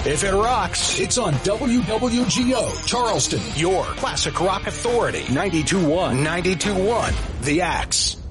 If it rocks, it's on WWGO, Charleston, your classic rock authority. 92.1, 92.1, The Axe.